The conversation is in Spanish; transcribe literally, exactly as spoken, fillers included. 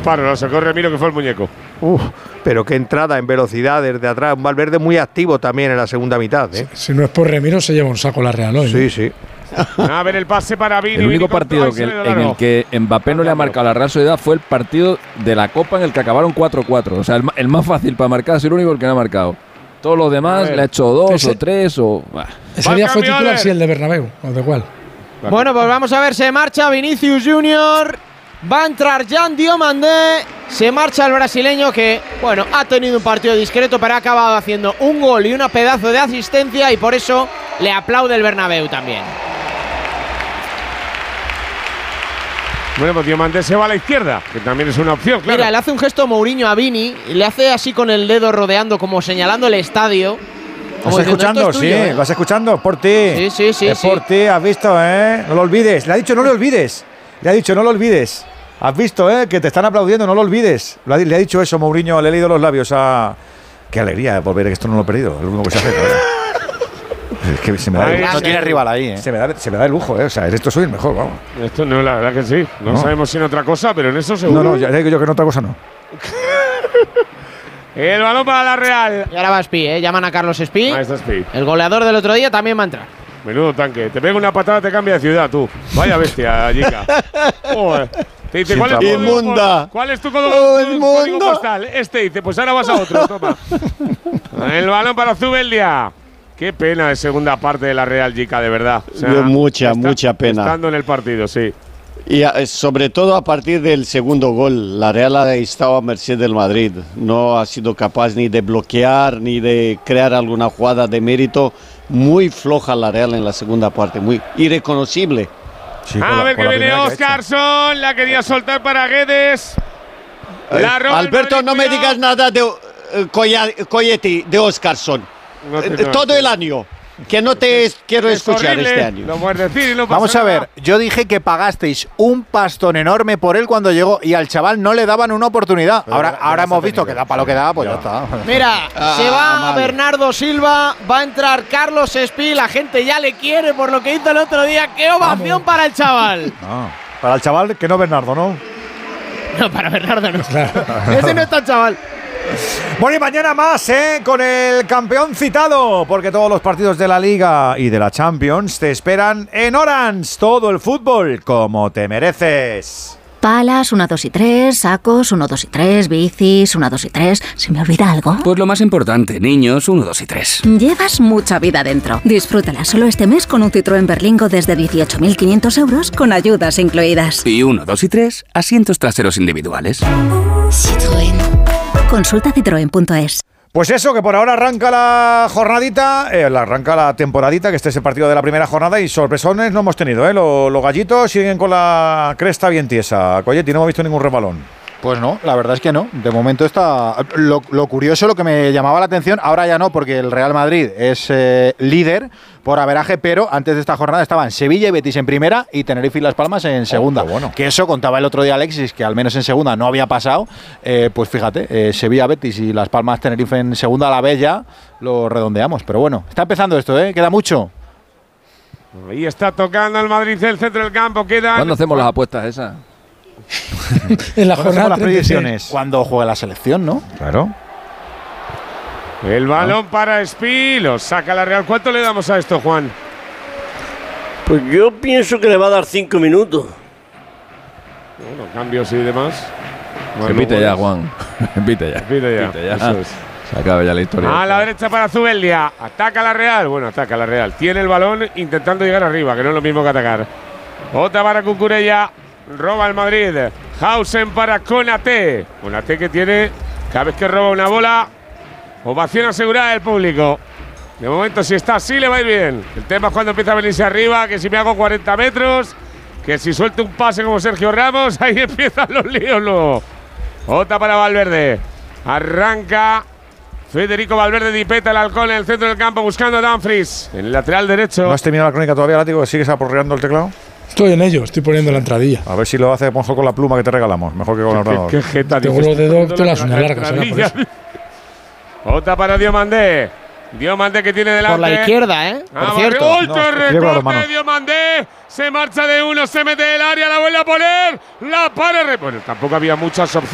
disparo, lo sacó Remiro, que fue el muñeco. Uf, pero qué entrada en velocidad desde atrás. Un Valverde muy activo también en la segunda mitad, ¿eh? Si, si no es por Remiro, se lleva un saco la Real hoy. Sí, ¿no? sí. A ver el pase para Vini. El único Vini partido que, en el que Mbappé no le ha marcado a la Real Sociedad fue el partido de la Copa en el que acabaron cuatro cuatro. O sea, el, el más fácil para marcar es el único el que no ha marcado. Todos los demás le ha hecho dos ese, o tres o… Bah. Ese día fue titular, sí, el de Bernabéu. ¿O de cuál? Bueno, pues vamos a ver, se marcha Vinicius Junior. Va a entrar Jan Diomandé. Se marcha el brasileño que, bueno, ha tenido un partido discreto, pero ha acabado haciendo un gol y una pedazo de asistencia y por eso le aplaude el Bernabéu también. Bueno, pues Diomandé se va a la izquierda, que también es una opción, claro. Mira, le hace un gesto Mourinho a Vini, y le hace así con el dedo rodeando, como señalando el estadio. ¿Vas escuchando? Sí, ¿eh? ¿Vas escuchando? Por ti. Sí, sí, sí. Es sí. por ti, has visto, ¿eh? No lo olvides. Le ha dicho no lo olvides. Le ha dicho no lo olvides. Has visto, ¿eh? Que te están aplaudiendo, no lo olvides. Le ha, le ha dicho eso Mourinho, le he leído los labios a… Qué alegría volver, que esto no lo he perdido. Es lo único que se hace, ¿verdad? Es que se me da, Ay, el, no tiene rival ahí, ¿eh? se me da, se me da el lujo, ¿eh? O sea, en esto soy el mejor, vamos. Esto no, la verdad que sí. No, No. sabemos si en otra cosa, pero en eso seguro. No, no, ya digo yo que en otra cosa no. El balón para la Real. Y ahora va Spi, ¿eh? Llaman a Carlos Spi. Ahí está Speed. El goleador del otro día también va a entrar. Menudo tanque. Te pega una patada, te cambia de ciudad, tú. Vaya bestia, Jica. Joder. Te dice, ¿cuál es, tu Inmunda. ¿cuál es tu código, Oh, tu código inmunda. postal? Este dice, pues ahora vas a otro, toma. El balón para Zubeldia. Qué pena de segunda parte de la Real, Jica, de verdad. O sea, Dio mucha, está- mucha pena. Estando en el partido, sí. Y a- sobre todo a partir del segundo gol, la Real ha estado a merced del Madrid. No ha sido capaz ni de bloquear ni de crear alguna jugada de mérito. Muy floja la Real en la segunda parte, muy irreconocible. Sí, con A la- ver con que la viene primera que ha hecho. Oscarson. La quería soltar para Guedes. La roba el Alberto, Madrid, no me cuidado. digas nada de eh, Coya- Coyetti, de Oscarson. No te- Eh, no, todo sí. el año. Que no te quiero Es escuchar horrible. este año. Lo puedes decir y no pasa Vamos a nada. ver, yo dije que pagasteis un pastón enorme por él cuando llegó y al chaval no le daban una oportunidad. Pero ahora ya- ya ahora las ha hemos visto tenido. que da para lo que da, pues ya, Ya. está. Mira, Ah, se va mal. Bernardo Silva, va a entrar Carlos Spi, la gente ya le quiere por lo que hizo el otro día. ¡Qué ovación para el chaval! Ah, para el chaval que no Bernardo, ¿no? No, para Bernardo no. Ese no está el chaval. Bueno, y mañana más, ¿eh? Con el campeón citado, porque todos los partidos de la Liga y de la Champions te esperan en Orange. Todo el fútbol como te mereces. Palas, uno, dos y tres, sacos, uno, dos y tres, bicis, uno, dos y tres. ¿Se me olvida algo? Pues lo más importante, niños, uno, dos y tres. Llevas mucha vida dentro. Disfrútala solo este mes con un Citroën Berlingo desde dieciocho mil quinientos euros con ayudas incluidas. Y uno, dos y tres, asientos traseros individuales. Citroën. Consulta citroen punto es. Pues eso, que por ahora arranca la jornadita, eh, la arranca la temporadita, que este es el partido de la primera jornada y sorpresones no hemos tenido, ¿eh? Los, los gallitos siguen con la cresta bien tiesa. Coyetti, no hemos visto ningún resbalón. Pues no, la verdad es que no. De momento está… Lo, lo curioso, lo que me llamaba la atención, ahora ya no, porque el Real Madrid es eh, líder por averaje, pero antes de esta jornada estaban Sevilla y Betis en primera y Tenerife y Las Palmas en segunda. qué bueno. Que eso contaba el otro día Alexis, que al menos en segunda no había pasado. Eh, pues fíjate, eh, Sevilla, Betis y Las Palmas, Tenerife en segunda a la vez ya lo redondeamos. Pero bueno, está empezando esto, ¿eh? Queda mucho. Ahí está tocando el Madrid el centro del campo. Queda. ¿Cuándo hacemos las apuestas esas? En la ¿Cuándo hacemos jornada las treinta y seis. predicciones? Cuando juegue la selección, ¿no? Claro. El balón para Spi. Lo saca la Real. ¿Cuánto le damos a esto, Juan? Pues yo pienso que le va a dar cinco minutos. Bueno, cambios y demás. Repite ya, Juan. Repite ya. Repite ya. Repite ya. Eso es. Se acaba ya la historia. A la derecha para Zubeldia. Ataca la Real. Bueno, ataca la Real. Tiene el balón intentando llegar arriba, que no es lo mismo que atacar. Otra para Cucurella. Roba el Madrid. Hausen para Konaté. Konaté que tiene, cada vez que roba una bola, ovación asegurada del público. De momento, si está así, le va a ir bien. El tema es cuando empieza a venirse arriba, que si me hago cuarenta metros, que si suelto un pase como Sergio Ramos, ahí empiezan los líos luego. Otra para Valverde. Arranca Federico Valverde, Dipeta, el halcón en el centro del campo buscando a Dumfries. En el lateral derecho. ¿No has terminado la crónica todavía, Látigo? ¿Sigues aporreando el teclado? Estoy en ello, estoy poniendo la entradilla. A ver si lo hace mejor con la pluma que te regalamos. Mejor que con el ordenador. ¿Qué, qué jeta Tengo dices? los dedos de las uñas largas, será por Entradilla. eso. Otra para Diomandé. Diomandé que tiene delante. Por la izquierda, ¿eh? Por Ah, cierto. ¡Uy, No, qué lleva las recorte manos. de Diomandé! Se marcha de uno, se mete del área, la vuelve a poner. La para. Bueno, tampoco había muchas opciones.